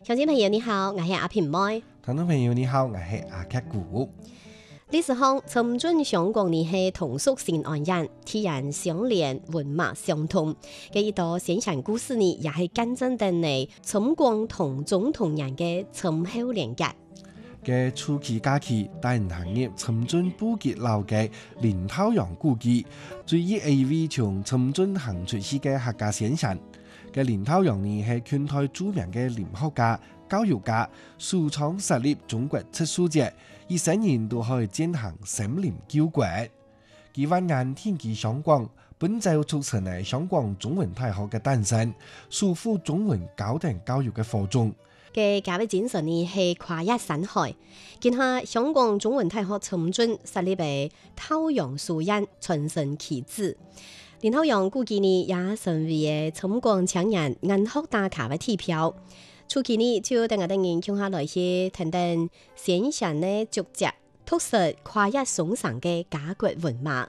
鄉親朋友你好，我係阿平妹。 聽眾朋友你好，我係阿克古。 歷史上尋準香港呢係同屬性安人，天然相連，文脈相通嘅一道先賢故事呢，也係見證緊你深廣同總統人嘅深厚連結。 嘅暑期假期，帶人行入尋準布吉樓嘅林頭陽故居，最以 A.V. 從尋準行出去嘅客家先賢。嘅林頭陽呢係圈台著名嘅林學家、教育家，首創設立中國植樹節，以生人都可以進行森林救國。佢萬眼天機雙廣，本就促成咗香港中文大學嘅誕生，束縛中文高等教育嘅課種。 嘅教育精神呢係跨越山海，見下香港中文大學尋準設立嘅頭陽書院，傳承其志。林頭陽故居呢也成為深廣青年銀學大咖嘅地標。初期呢就等我等人共下來去聽聽先賢嘅足跡，突出跨越松上嘅家國文脈。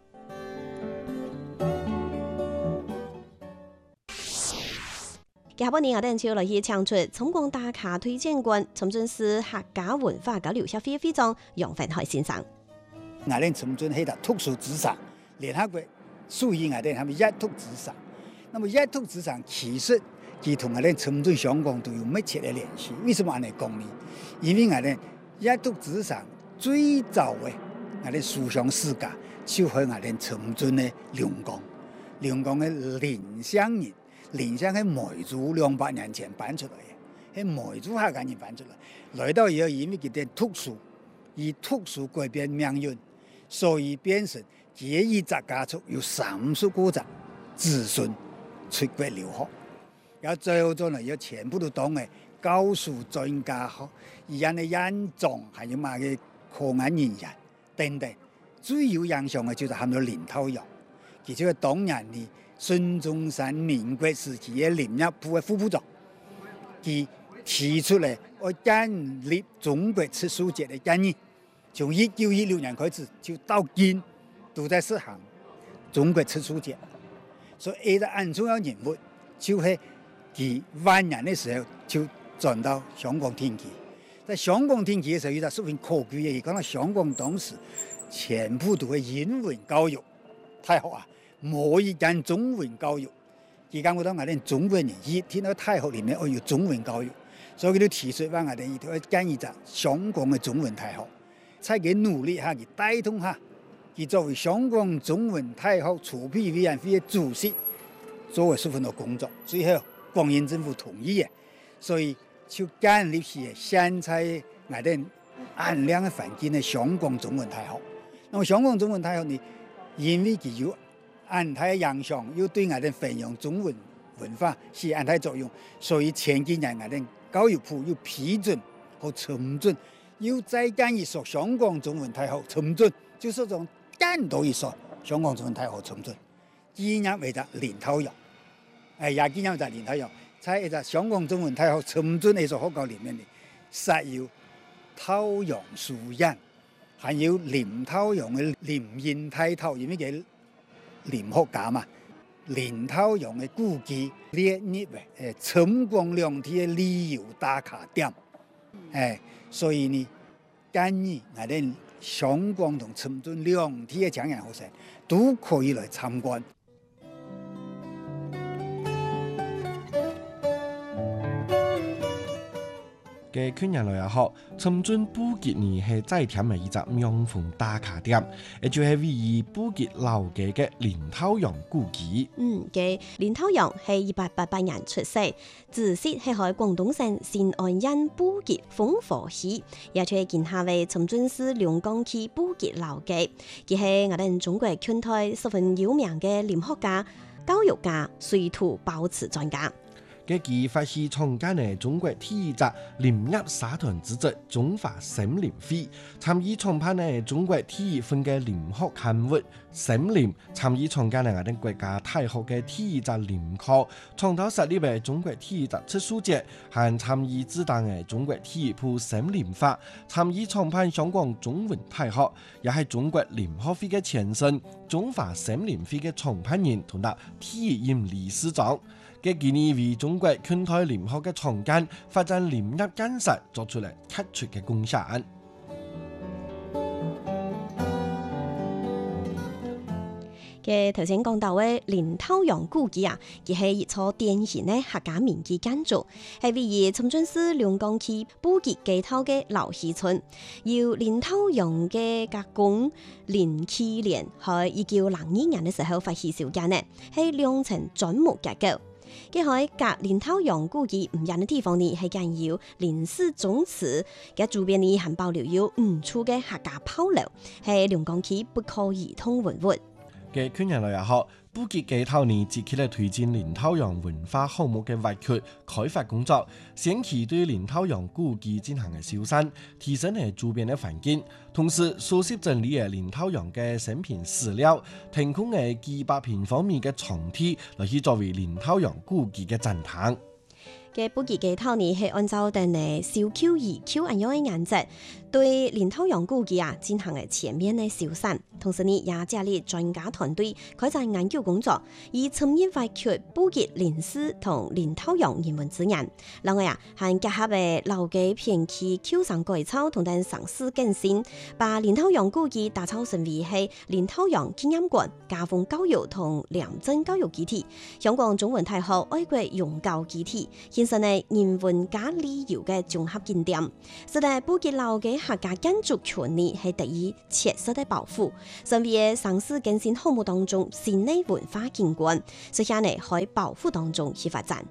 下半年我哋就來去唱出深廣大咖推薦官，尋準是客家文化交流協會會長楊奮海先生。 我哋尋準係個特殊資產，聯合國屬於我哋係咪一級資產？那麼一級資產其實佢同我哋尋準香港都有密切嘅聯繫。為什麼我哋講呢？因為我哋一級資產最早嘅我哋思想世家就係我哋尋準嘅龍崗嘅林鄉人。林鄉係梅族200年前搬出來嘅，係梅族客家人搬出來，來到以後因為佢哋特殊，以特殊改變命運，所以變成這一隻家族有30個隻子孫出國留學，然後最後咗呢，要全部都當係教書專家學，而家嘅院長還有乜嘅科研人員等等，最有影響嘅就是喊到林頭陽，佢就係當年嘅孫中山民國時期嘅林業部嘅副部長，佢提出嚟我建立中國植樹節嘅建議，從1916年開始就到今都在實行中國植樹節，所以一個很重要人物就係佢晚年嘅時候就轉到香港天氣，在香港天氣嘅時候有個十分可貴嘅，講到香港當時全部都係英文教育，太好啊！冇一間中文教育，而家我覺得我哋中國人一聽到大學裏面我有中文教育，所以佢都提出話我哋一定要建一個香港嘅中文大學，再佢努力下，佢帶動下，佢作為香港中文大學籌備委員會嘅主席，做咗十分多工作，最後港英政府同意嘅，所以就建立起現在我哋安良嘅環境嘅香港中文大學。那麼香港中文大學呢，因為佢有安泰影響，又對我哋發揚中文文化是安泰作用，所以前幾年我哋教育部又批准和尋準，又再建一所香港中文大學尋準，就是種更多一所香港中文大學尋準。紀念為咗林頭陽，也紀念咗林頭陽，在一個香港中文大學尋準呢所學校裡面呢，設有頭陽書院，還有林頭陽嘅林蔭大頭，因為佢林學家嘛，林頭陽嘅故居列入嘅深廣兩地嘅旅遊打卡點，所以呢，建議我哋香港同深圳兩地嘅青年學生都可以來參觀。 嘅圈人來也學，尋準布吉呢係再添嘅一隻명품打卡點，也就係位於布吉老街嘅林頭陽故居。 嘅林頭陽係1888年出世，自細係喺廣東省新安縣布吉豐和市，也就係今下為尋準市龍崗區布吉老街。佢係我哋中國圈台十分有名嘅林學家、教育家、水土保持專家。 嘅佢發起創建嘅中國第一隻林業社團組織中華森林會，參與創辦嘅中國第一份嘅林學刊物《森林》，參與創建嘅我哋國家大學嘅第一隻林課，創造設立嘅中國第一隻植樹節，還參與指導嘅中國第一部森林法，參與創辦香港中文大學，也係中國林學會嘅前身，中華森林會嘅創辦人同埋第一任理事長。 嘅建議為中國近代林學嘅創建、發展林業建設作出了傑出嘅貢獻。 嘅頭先講到嘅林頭陽故居啊，佢係一座典型嘅客家民居建築，係位於深圳市龍崗區布吉街頭嘅老溪村，由林頭陽嘅甲公林啟蓮喺1902年嘅時候發起修建嘅，係兩層磚木結構。佢喺隔林頭陽故居唔遠嘅地方呢，係建有林氏宗祠嘅周邊呢，還保留有5處嘅客家炮樓，係龍崗區不可移通文物。 嘅去年來也好，布吉街頭呢積極嚟推進林頭陽文化項目嘅挖掘開發工作，先期對林頭陽故居進行嘅修繕，提升係周邊嘅環境，同時收集整理嘅林頭陽嘅生平史料，騰空嘅幾百平方米嘅場地來去作為林頭陽故居嘅展廳。 嘅布吉街頭呢係按照定嘅小 Q 2 Q 咁樣嘅顏值，對林頭陽故居啊進行嘅全面嘅修繕，同時呢也建立專家團隊開展研究工作，以全面發掘布吉林史同林頭陽人文資源。另外啊，還結合嘅老嘅片區 Q 上改造同等城市更新，把林頭陽故居打造成為係林頭陽紀念館、家風教育同良政教育基地、香港中文大學愛國容教基地。實呢人文加旅遊嘅綜合景點，使得布吉老嘅客家建築群呢係得以切實的保護，成為城市更新項目當中新的文化景觀，所以呢喺保護當中去發展。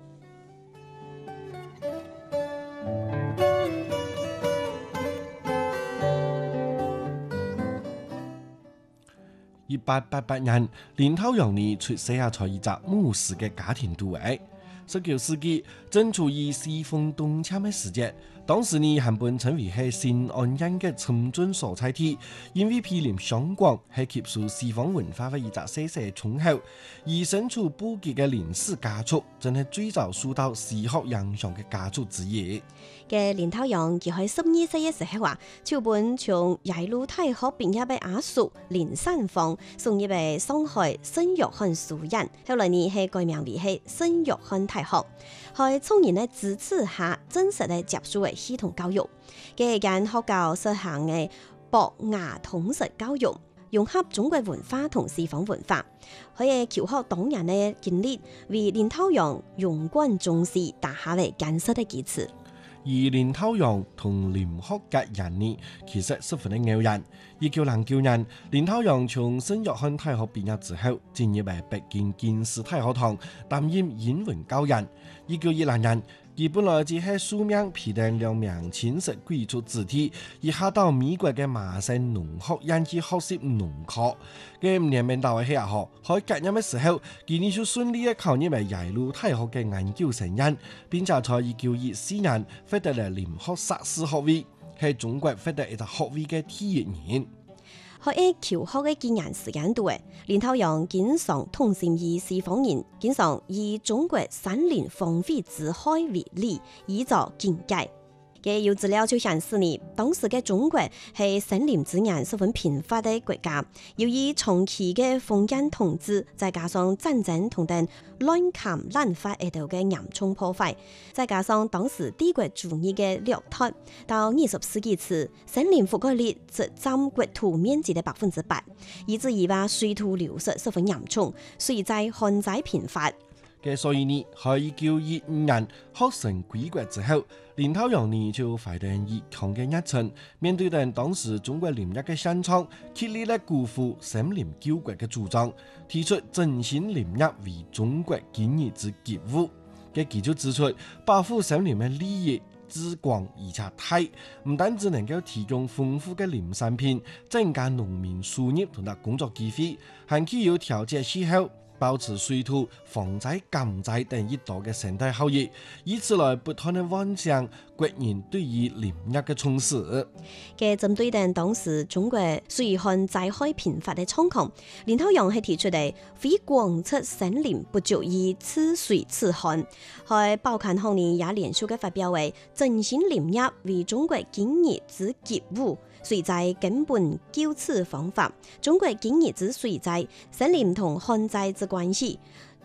1888年，林頭陽呢出生在一個牧師嘅家庭都會。19世紀正處於西風東遷嘅時節，當時呢還本稱為係新安人嘅深圳所在地，因為毗鄰香港，係吸收西方文化嘅一個細細窗口。而身處布吉嘅林氏家族，真係最早受到西學影響嘅家族之一。 嘅林頭陽佢喺12歲嘅時候啊，就本從耶魯大學畢業嘅阿叔林山鳳送入嚟上海聖約翰書院，後來呢係改名為係聖約翰大學，喺聰人嘅支持下，真實嘅接受嘅系統教育，嘅間學校實行嘅博雅統實教育，融合中國文化同西方文化，佢嘅求學當人嘅經歷，為林頭陽勇冠中士打下嚟堅實嘅基礎。 而林頭陽同林學嘅人呢，其實十分的偶然。1909年，林頭陽從聖約翰大學畢業之後，進入喺北京建師大學堂擔任英文教員。1910年，佢本來只係書名批定2名親戚貴族子弟，而下到美國嘅麻省農學院去學習農科。嘅5年面到嘅下學，喺結業嘅時候，佢就順利嘅考入喺耶魯大學嘅研究生院，並且在1914年獲得了林學碩士學位，係中國獲得一個學位嘅第一人。 喺求學嘅經驗時間度，林頭陽經常通信於西方人，經常以中國山林荒廢之害為例，以作警戒。嘅有資料就顯示呢，當時嘅中國係森林資源十分貧乏嘅國家，由於長期嘅封建統治，再加上戰爭同等亂砍濫伐而導嘅嚴重破壞，再加上當時帝國主義嘅掠奪，到20世紀初，森林覆蓋率只佔國土面積嘅8%，以至於話水土流失十分嚴重，水災旱災頻發。 所以呢，喺1915年學成歸國之後，林頭陽呢就發動熱抗嘅熱情，面對住當時中國林業嘅現狀，竭力嚟辜負森林救國嘅主張，提出振興林業為中國今日之急務。佢就指出，保護森林嘅利益之廣而且大，唔單止能夠提供豐富嘅林產品，增加農民收入同埋工作機會，還具有調節氣候、保持水土、防災減災等一道嘅生態效益，以此來不斷嘅完善國人對於林業嘅重視。 嘅針對等當時中國水旱災害頻發嘅狀況，林頭陽係提出嚟，非廣出森林不足以治水治旱。喺報刊上呢也連續嘅發表為振興林業為中國今日之急務。水災根本救治方法，中國今日之水災，森林同旱災之關係，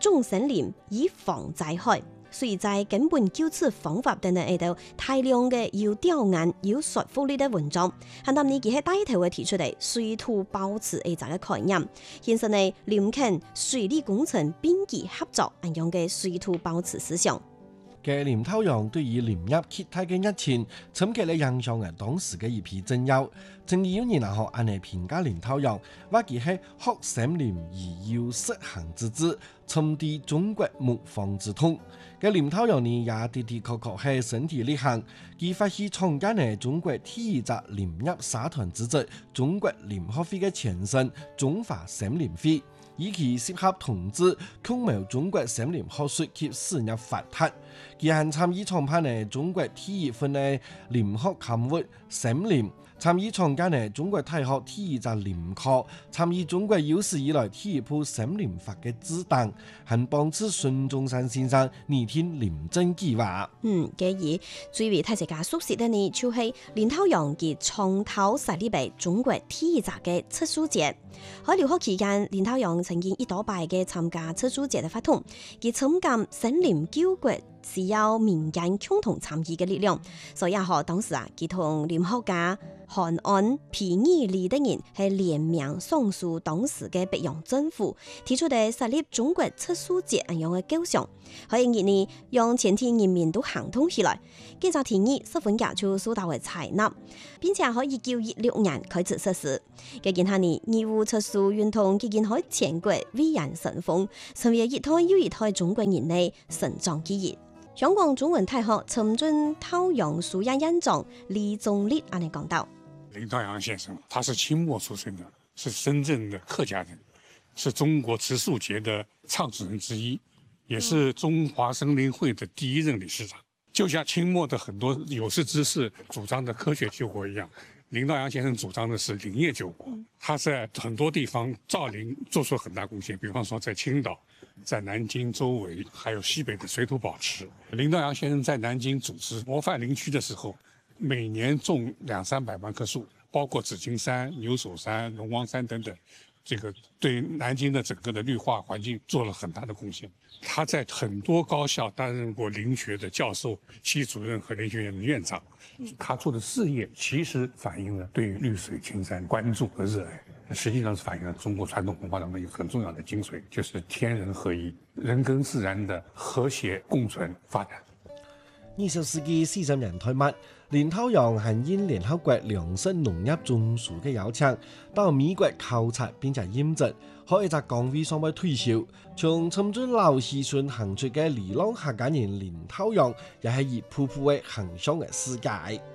種森林以防災害。所以在根本救治方法等等下頭，大量嘅要調研、要說服力嘅文章，喺當年佢係帶頭嘅提出嚟水土保持呢個概念，顯示呢林肯水利工程並肩合作咁樣嘅水土保持思想。 嘅林濤陽對於林業期待嘅熱情，深刻地影響咗當時嘅一批政要。正有人學按嚟評價林濤陽，話佢係學森林而要實行之子，傳遞中國牧放之統。嘅林濤陽呢也的的確確係身體力行，佢發起創建嘅中國第一個林業社團組織中國林學會嘅前身中華森林會，以其適合統治共謀中國森林學術及事業發達。佢還參與創辦嘅中國第一份嘅林學刊物《森林》，參與創建嘅中國大學第一個林課，參與中國有史以來第一部森林法嘅字典，還幫助孫中山先生擬定林政計劃。 既而最為大家熟悉的呢，就係林濤陽佢創投設立為中國第一個嘅測書節。喺留學期間，林濤陽曾經一多擺嘅參加測書節嘅活動，佢參加森林救國需要民間共同參與嘅力量，所以和當時佢同林學家韓安、皮爾李等人係聯名上訴當時嘅北洋政府，提出嘅設立中國測書節咁樣嘅構想，可以呢讓全體人民都行動起來。呢個提議十分傑出，受到嘅採納，並且可以1916年開始實施。嘅見下呢義務測書運動已經喺全國蔚然成風，成為一代又一代中國人嘅成長記憶。香港中文大學陳俊濤陽書院院長李宗立安尼講道： 林濤陽先生，他是清末出生的，是真正的客家人，是中國植樹節的創始人之一，也是中華森林會的第一任理事長。就像清末的很多有識之士主張的科學救國一樣，林濤陽先生主張的是林業救國。他在很多地方造林做出很大貢獻，比方說在青島、在南京周圍，還有西北的水土保持。林濤陽先生在南京組織模範林區的時候，每年種200-300萬棵樹，包括紫金山、牛首山、龍王山等等，這個對南京的整個的綠化環境做了很大的貢獻。他在很多高校擔任過林學的教授、系主任和林學院的院長。他做的事業其實反映了對綠水青山關注和熱愛，實際上是反映了中國傳統文化當中一個很重要的精髓，就是天人合一，人跟自然的和諧共存發展。 20世紀40年代末，林濤陽係應聯合國糧食農業總署嘅邀請，到美國考察並且任職，喺一個崗位上面退休。從陳俊老時順行出嘅離浪客家人林濤陽，也係以瀑布嘅行商嘅世界。